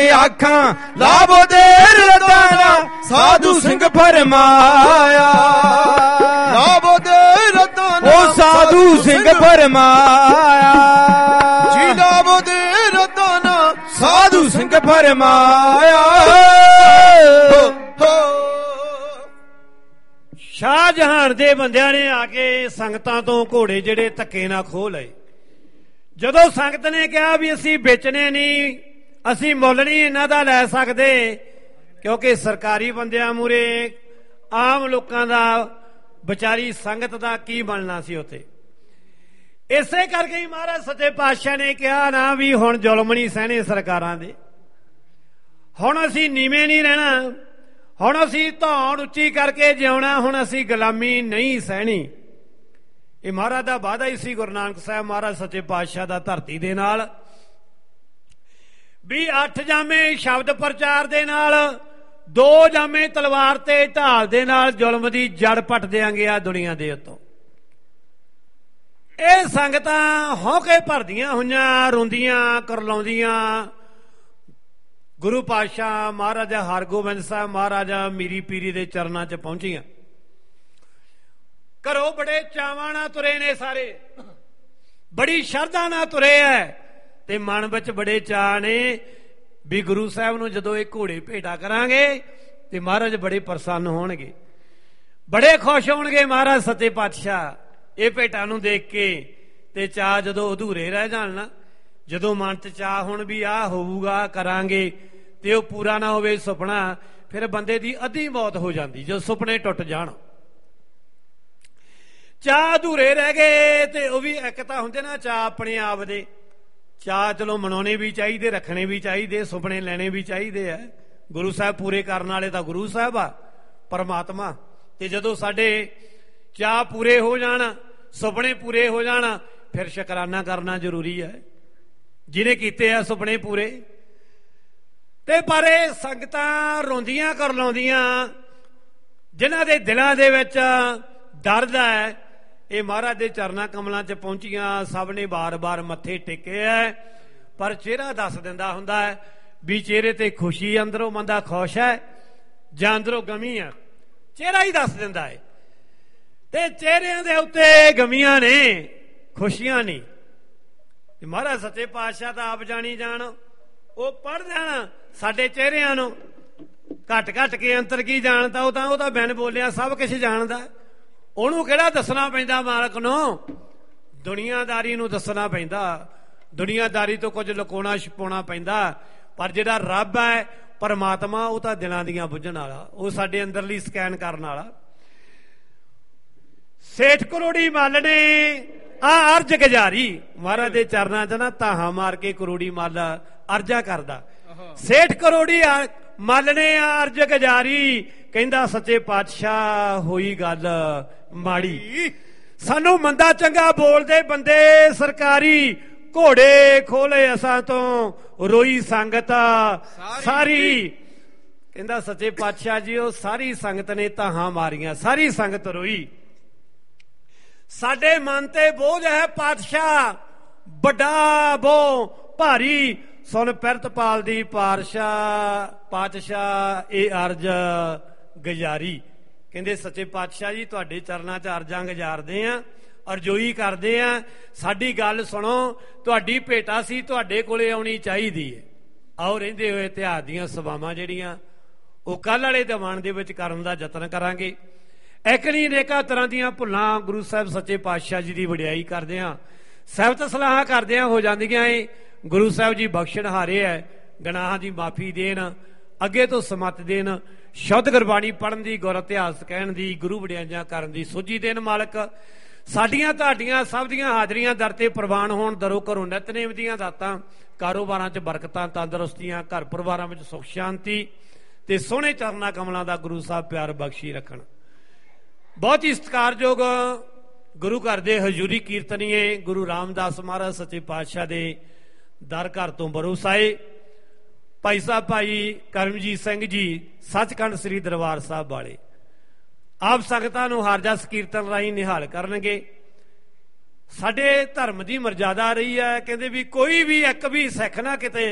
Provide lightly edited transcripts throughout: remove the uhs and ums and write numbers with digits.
आखां लाभो देर रताना साधु सिंह फरमाया लाभो देर रताना ओ साधु सिंह फरमाया जी लाभो देर रताना साधु सिंह फरमाया शाहजहान दे बंदियां ने आके संगतां तो घोड़े ਜਿਹੜੇ ਧੱਕੇ ਨਾਲ ਖੋਹ ਲਏ। ਜਦੋਂ ਸੰਗਤ ਨੇ ਕਿਹਾ ਵੀ ਅਸੀਂ ਵੇਚਣੇ ਨਹੀਂ, ਅਸੀਂ ਮੁੱਲ ਨਹੀਂ ਇਹਨਾਂ ਦਾ ਲੈ ਸਕਦੇ, ਕਿਉਂਕਿ ਸਰਕਾਰੀ ਬੰਦਿਆਂ ਮੂਰੇ ਆਮ ਲੋਕਾਂ ਦਾ ਵਿਚਾਰੀ ਸੰਗਤ ਦਾ ਕੀ ਬਣਨਾ ਸੀ ਉੱਥੇ। ਇਸੇ ਕਰਕੇ ਹੀ ਮਹਾਰਾਜ ਸੱਚੇ ਪਾਤਸ਼ਾਹ ਨੇ ਕਿਹਾ ਨਾ ਵੀ ਹੁਣ ਜ਼ੁਲਮ ਨਹੀਂ ਸਹਿਣੇ ਸਰਕਾਰਾਂ ਦੇ, ਹੁਣ ਅਸੀਂ ਨੀਵੇਂ ਨਹੀਂ ਰਹਿਣਾ, ਹੁਣ ਅਸੀਂ ਧੌਣ ਉੱਚੀ ਕਰਕੇ ਜਿਉਣਾ, ਹੁਣ ਅਸੀਂ ਗੁਲਾਮੀ ਨਹੀਂ ਸਹਿਣੀ। ਇਹ ਮਹਾਰਾਜ ਦਾ ਵਾਅਦਾ ਹੀ ਸੀ ਗੁਰੂ ਨਾਨਕ ਸਾਹਿਬ ਮਹਾਰਾਜ ਸੱਚੇ ਪਾਤਸ਼ਾਹ ਦਾ ਧਰਤੀ ਦੇ ਨਾਲ ਵੀ 8 ਜਾਮੇ ਸ਼ਬਦ ਪ੍ਰਚਾਰ ਦੇ ਨਾਲ, 2 ਜਾਮੇ ਤਲਵਾਰ ਤੇ ਢਾਲ ਦੇ ਨਾਲ ਜ਼ੁਲਮ ਦੀ ਜੜ ਪੱਟ ਦਿਆਂਗੇ ਆ ਦੁਨੀਆ ਦੇ ਉੱਤੋਂ। ਇਹ ਸੰਗਤਾਂ ਹੌਕੇ ਭਰਦੀਆਂ ਹੋਈਆਂ, ਰੋਂਦੀਆਂ ਕਰਲਾਉਂਦੀਆਂ ਗੁਰੂ ਪਾਤਸ਼ਾਹ ਮਹਾਰਾਜਾ ਹਰਗੋਬਿੰਦ ਸਾਹਿਬ ਮਹਾਰਾਜਾ ਮੀਰੀ ਪੀਰੀ ਦੇ ਚਰਨਾਂ 'ਚ ਪਹੁੰਚੀਆਂ। ਘਰੋਂ ਬੜੇ ਚਾਵਾਂ ਨਾਲ ਤੁਰੇ ਨੇ ਸਾਰੇ, ਬੜੀ ਸ਼ਰਧਾ ਨਾਲ ਤੁਰੇ ਐ ਤੇ ਮਨ ਵਿੱਚ ਬੜੇ ਚਾਅ ਨੇ ਵੀ ਗੁਰੂ ਸਾਹਿਬ ਨੂੰ ਜਦੋਂ ਇਹ ਘੋੜੇ ਭੇਟਾ ਕਰਾਂਗੇ ਤੇ ਮਹਾਰਾਜ ਬੜੇ ਪ੍ਰਸੰਨ ਹੋਣਗੇ, ਬੜੇ ਖੁਸ਼ ਹੋਣਗੇ ਮਹਾਰਾਜ ਸੱਚੇ ਪਾਤਸ਼ਾਹ ਇਹ ਭੇਟਾਂ ਨੂੰ ਦੇਖ ਕੇ। ਤੇ ਚਾਅ ਜਦੋਂ ਅਧੂਰੇ ਰਹਿ ਜਾਣ ਨਾ, ਜਦੋਂ ਮਨ 'ਚ ਚਾਅ ਹੁਣ ਵੀ ਆਹ ਹੋਊਗਾ ਕਰਾਂਗੇ ਤੇ ਉਹ ਪੂਰਾ ਨਾ ਹੋਵੇ ਸੁਪਨਾ, ਫਿਰ ਬੰਦੇ ਦੀ ਅੱਧੀ ਮੌਤ ਹੋ ਜਾਂਦੀ ਜਦੋਂ ਸੁਪਨੇ ਟੁੱਟ ਜਾਣ। ਚਾਅ ਅਧੂਰੇ ਰਹਿ ਗਏ ਤੇ ਉਹ ਵੀ ਇੱਕ ਤਾਂ ਹੁੰਦੇ ਨਾ ਚਾਅ ਆਪਣੇ ਆਪ ਦੇ, ਚਾਅ ਚਲੋ ਮਨਾਉਣੇ ਵੀ ਚਾਹੀਦੇ, ਰੱਖਣੇ ਵੀ ਚਾਹੀਦੇ, ਸੁਪਨੇ ਲੈਣੇ ਵੀ ਚਾਹੀਦੇ ਆ। ਗੁਰੂ ਸਾਹਿਬ ਪੂਰੇ ਕਰਨ ਵਾਲੇ ਤਾਂ ਗੁਰੂ ਸਾਹਿਬ ਆ ਪਰਮਾਤਮਾ। ਤੇ ਜਦੋਂ ਸਾਡੇ ਚਾਅ ਪੂਰੇ ਹੋ ਜਾਣ, ਸੁਪਨੇ ਪੂਰੇ ਹੋ ਜਾਣ, ਫਿਰ ਸ਼ੁਕਰਾਨਾ ਕਰਨਾ ਜ਼ਰੂਰੀ ਹੈ ਜਿਹਨੇ ਕੀਤੇ ਆ ਸੁਪਨੇ ਪੂਰੇ। ਤੇ ਪਰ ਇਹ ਸੰਗਤਾਂ ਰੋਂਦੀਆਂ ਕਰਲਾਉਂਦੀਆਂ, ਜਿਨ੍ਹਾਂ ਦੇ ਦਿਲਾਂ ਦੇ ਵਿੱਚ ਦਰਦ ਹੈ, ਇਹ ਮਹਾਰਾਜ ਦੇ ਚਰਨਾਂ ਕਮਲਾਂ 'ਚ ਪਹੁੰਚੀਆਂ। ਸਭ ਨੇ ਬਾਰ-ਬਾਰ ਮੱਥੇ ਟੇਕੇ ਹੈ, ਪਰ ਚਿਹਰਾ ਦੱਸ ਦਿੰਦਾ ਹੁੰਦਾ ਹੈ ਵੀ ਚਿਹਰੇ ਤੇ ਖੁਸ਼ੀ, ਅੰਦਰੋਂ ਬੰਦਾ ਖੁਸ਼ ਹੈ ਜਾਂ ਅੰਦਰੋਂ ਗਮੀ ਹੈ, ਚਿਹਰਾ ਹੀ ਦੱਸ ਦਿੰਦਾ ਹੈ। ਤੇ ਚਿਹਰਿਆਂ ਦੇ ਉੱਤੇ ਗਮੀਆਂ ਨੇ, ਖੁਸ਼ੀਆਂ ਨਹੀਂ। ਮਹਾਰਾਜ ਸੱਚੇ ਪਾਤਸ਼ਾਹ ਤਾਂ ਆਪ ਜਾਣੀ ਜਾਣ, ਉਹ ਪੜ੍ਹ ਜਾਣ ਸਾਡੇ ਚਿਹਰਿਆਂ ਨੂੰ, ਘੱਟ ਘੱਟ ਕੇ ਅੰਤਰ ਕੀ ਜਾਣਦਾ, ਉਹ ਤਾਂ ਬਿਨ ਬੋਲਿਆ ਸਭ ਕੁਛ ਜਾਣਦਾ। ਉਹਨੂੰ ਕਿਹੜਾ ਦੱਸਣਾ ਪੈਂਦਾ ਮਾਲਕ ਨੂੰ, ਦੁਨੀਆਦਾਰੀ ਨੂੰ ਦੱਸਣਾ ਪੈਂਦਾ, ਦੁਨੀਆਦਾਰੀ ਤੋਂ ਕੁਝ ਲੁਕਾਉਣਾ ਛੁਪਾਉਣਾ ਪੈਂਦਾ। ਪਰ ਜਿਹੜਾ ਰੱਬ ਹੈ ਪਰਮਾਤਮਾ, ਉਹ ਤਾਂ ਦਿਲਾਂ ਦੀਆਂ ਬੁੱਝਣ ਵਾਲਾ, ਉਹ ਸਾਡੇ ਅੰਦਰਲੀ ਸਕੈਨ ਕਰਨ ਵਾਲਾ। ਸੇਠ ਕਰੋੜੀ ਮੱਲ ਨੇ ਆ ਅਰਜ ਗੁਜ਼ਾਰੀ, ਮਹਾਰਾਜ ਦੇ ਚਰਨਾਂ 'ਚ ਨਾ ਧਾਹਾਂ ਮਾਰ ਕੇ ਕਰੋੜੀ ਮੱਲ ਅਰਜਾ ਕਰਦਾ। ਸੇਠ ਕਰੋੜੀ ਮੱਲ ਨੇ ਆ ਅਰਜ ਗੁਜ਼ਾਰੀ, ਕਹਿੰਦਾ ਸੱਚੇ ਪਾਤਸ਼ਾਹ ਹੋਈ ਗੱਲ ਮਾੜੀ, ਸਾਨੂੰ ਮੰਦਾ ਚੰਗਾ ਬੋਲਦੇ ਬੰਦੇ ਸਰਕਾਰੀ, ਘੋੜੇ ਖੋਲੇ ਅਸਾਂ ਤੋਂ ਰੋਈ ਸੰਗਤ ਸਾਰੀ। ਕਹਿੰਦਾ ਸੱਚੇ ਪਾਤਸ਼ਾਹ ਜੀ ਉਹ ਸਾਰੀ ਸੰਗਤ ਨੇ ਧਾਹਾਂ ਮਾਰੀਆਂ, ਸਾਰੀ ਸੰਗਤ ਰੋਈ। ਸਾਡੇ ਮਨ ਤੇ ਬੋਝ ਹੈ ਪਾਤਸ਼ਾਹ ਵੱਡਾ ਬੋ ਭਾਰੀ, ਸੁਣ ਪਿਰਤਪਾਲ ਦੀ ਪਾਤਸ਼ਾਹ ਇਹ ਅਰਜ ਗੁਜ਼ਾਰੀ। ਕਹਿੰਦੇ ਸੱਚੇ ਪਾਤਸ਼ਾਹ ਜੀ ਤੁਹਾਡੇ ਚਰਨਾਂ 'ਚ ਅਰਜ਼ਾਂ ਗੁਜ਼ਾਰਦੇ ਆ, ਅਰਜ਼ੋਈ ਕਰਦੇ ਆ, ਸਾਡੀ ਗੱਲ ਸੁਣੋ, ਤੁਹਾਡੀ ਭੇਟਾ ਸੀ ਤੁਹਾਡੇ ਕੋਲੇ ਆਉਣੀ ਚਾਹੀਦੀ ਹੈ। ਆਓ ਰਹਿੰਦੇ ਹੋਏ ਇਤਿਹਾਸ ਦੀਆਂ ਸਭਾਵਾਂ ਜਿਹੜੀਆਂ ਉਹ ਕੱਲ੍ਹ ਵਾਲੇ ਦੀਵਾਨ ਦੇ ਵਿੱਚ ਕਰਨ ਦਾ ਯਤਨ ਕਰਾਂਗੇ। ਇੱਕ ਨਹੀਂ ਅਨੇਕਾਂ ਤਰ੍ਹਾਂ ਦੀਆਂ ਭੁੱਲਾਂ ਗੁਰੂ ਸਾਹਿਬ ਸੱਚੇ ਪਾਤਸ਼ਾਹ ਜੀ ਦੀ ਵਡਿਆਈ ਕਰਦਿਆਂ, ਸਿਫਤ ਸਲਾਹਾਂ ਕਰਦਿਆਂ ਹੋ ਜਾਂਦੀਆਂ ਏ। ਗੁਰੂ ਸਾਹਿਬ ਜੀ ਬਖਸ਼ਣਹਾਰੇ ਹੈ, ਗੁਨਾਹਾਂ ਦੀ ਮਾਫੀ ਦੇਣ, ਅੱਗੇ ਤੋਂ ਸਮੱਤ ਦੇਣ, ਸ਼ੁੱਧ ਗੁਰਬਾਣੀ ਪੜ੍ਹਨ ਦੀ, ਗੁਰ ਇਤਿਹਾਸ ਕਹਿਣ ਦੀ, ਗੁਰੂ ਵਡਿਆਈਆਂ ਕਰਨ ਦੀ ਸੋਝੀ ਦੇਣ ਮਾਲਕ। ਸਾਡੀਆਂ ਤੁਹਾਡੀਆਂ ਸਭ ਦੀਆਂ ਹਾਜ਼ਰੀਆਂ ਦਰ ਤੇ ਪ੍ਰਵਾਨ ਹੋਣ, ਦਰੋਂ ਘਰੋਂ ਨਿਤਨੇਮ ਦੀਆਂ ਦਾਤਾਂ, ਕਾਰੋਬਾਰਾਂ 'ਚ ਬਰਕਤਾਂ, ਤੰਦਰੁਸਤੀਆਂ, ਘਰ ਪਰਿਵਾਰਾਂ ਵਿੱਚ ਸੁੱਖ ਸ਼ਾਂਤੀ ਤੇ ਸੋਹਣੇ ਚਰਨਾਂ ਕਮਲਾਂ ਦਾ ਗੁਰੂ ਸਾਹਿਬ ਪਿਆਰ ਬਖਸ਼ੀ ਰੱਖਣ। ਬਹੁਤ ਹੀ ਸਤਿਕਾਰਯੋਗ ਗੁਰੂ ਘਰ ਦੇ ਹਜ਼ੂਰੀ ਕੀਰਤਨੀਏ ਗੁਰੂ ਰਾਮਦਾਸ ਮਹਾਰਾਜ ਸੱਚੇ ਪਾਤਸ਼ਾਹ ਦੇ ਦਰ ਘਰ ਤੋਂ ਬਰੋਸਾਏ ਭਾਈ ਸਾਹਿਬ ਭਾਈ ਕਰਮਜੀਤ ਸਿੰਘ ਜੀ ਸੱਚਖੰਡ ਸ੍ਰੀ ਦਰਬਾਰ ਸਾਹਿਬ ਵਾਲੇ ਆਪ ਸੰਗਤਾਂ ਨੂੰ ਹਰਜਸ ਕੀਰਤਨ ਰਾਹੀਂ ਨਿਹਾਲ ਕਰਨਗੇ। ਸਾਡੇ ਧਰਮ ਦੀ ਮਰਜ਼ਾਦਾ ਰਹੀ ਹੈ, ਕਹਿੰਦੇ ਵੀ ਕੋਈ ਵੀ ਇੱਕ ਵੀ ਸਿੱਖ ਨਾ ਕਿਤੇ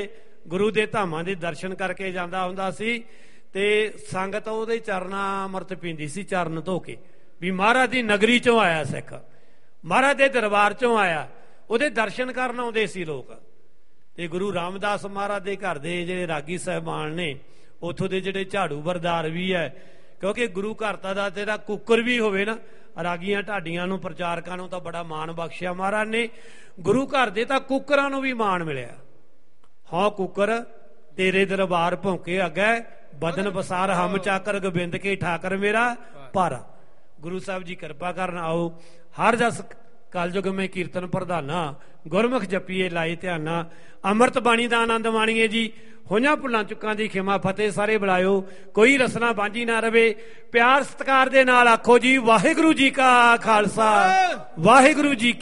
ਗੁਰੂ ਦੇ ਧਾਮਾਂ ਦੇ ਦਰਸ਼ਨ ਕਰਕੇ ਜਾਂਦਾ ਹੁੰਦਾ ਸੀ ਤੇ ਸੰਗਤ ਉਹਦੇ ਚਰਨਾਂ ਅੰਮ੍ਰਿਤ ਪੀਂਦੀ ਸੀ, ਚਰਨ ਧੋ ਕੇ, ਵੀ ਮਹਾਰਾਜ ਦੀ ਨਗਰੀ ਚੋਂ ਆਇਆ ਸਿੱਖ, ਮਹਾਰਾਜ ਦੇ ਦਰਬਾਰ ਚੋਂ ਆਇਆ, ਉਹਦੇ ਦਰਸ਼ਨ ਕਰਨ ਆਉਂਦੇ ਸੀ ਲੋਕ। ਤੇ ਗੁਰੂ ਰਾਮਦਾਸ ਮਹਾਰਾਜ ਦੇ ਘਰ ਦੇ ਜਿਹੜੇ ਰਾਗੀ ਸਾਹਿਬਾਨ ਨੇ, ਉੱਥੋਂ ਦੇ ਜਿਹੜੇ ਝਾੜੂ ਬਰਦਾਰ ਵੀ ਹੈ, ਕਿਉਂਕਿ ਗੁਰੂ ਘਰ ਦਾ ਤੇਰਾ ਕੁੱਕਰ ਵੀ ਹੋਵੇ ਨਾ, ਰਾਗੀਆਂ ਢਾਡੀਆਂ ਨੂੰ ਪ੍ਰਚਾਰਕਾਂ ਨੂੰ ਤਾਂ ਬੜਾ ਮਾਣ ਬਖਸ਼ਿਆ ਮਹਾਰਾਜ ਨੇ। ਗੁਰੂ ਘਰ ਦੇ ਤਾਂ ਕੁੱਕਰਾਂ ਨੂੰ ਵੀ ਮਾਣ ਮਿਲਿਆ। ਹਾਂ ਕੁੱਕਰ ਤੇਰੇ ਦਰਬਾਰ ਭੌਂਕੇ ਅੱਗੇ, ਬਦਨ ਬਸਾਰ ਹਮ ਚਾਕਰ ਗੋਬਿੰਦ ਕੇ ਠਾਕਰ ਮੇਰਾ ਭਾਰਾ। ਗੁਰੂ ਸਾਹਿਬ ਜੀ ਕਿਰਪਾ ਕਰਨ। ਆਓ ਹਰ ਜਸ ਕਲਯੁਗ ਮੈਂ ਕੀਰਤਨ ਪ੍ਰਧਾਨਾ, ਗੁਰਮੁਖ ਜਪੀਏ ਲਾਏ ਧਿਆਨਾ, ਅੰਮ੍ਰਿਤ ਬਾਣੀ ਦਾ ਆਨੰਦ ਮਾਣੀਏ ਜੀ। ਹੋਈਆਂ ਭੁੱਲਾਂ ਚੁੱਕਾਂ ਦੀ ਖਿਮਾ ਫਤਿਹ ਸਾਰੇ ਬੁਲਾਇਓ, ਕੋਈ ਰਸਨਾ ਬਾਂਝੀ ਨਾ ਰਵੇ। ਪਿਆਰ ਸਤਿਕਾਰ ਦੇ ਨਾਲ ਆਖੋ ਜੀ ਵਾਹਿਗੁਰੂ ਜੀ ਕਾ ਖਾਲਸਾ, ਵਾਹਿਗੁਰੂ ਜੀ